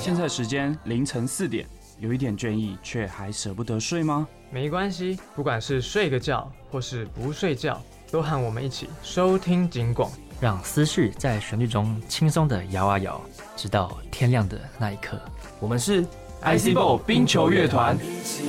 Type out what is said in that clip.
现在时间凌晨4点，有一点倦意，却还舍不得睡吗？ 没关系，不管是睡个觉或是不睡觉，都和我们一起收听警广， 让思绪在旋律中轻松地摇啊摇，直到天亮的那一刻。 我们是 IC Ball 冰球乐团。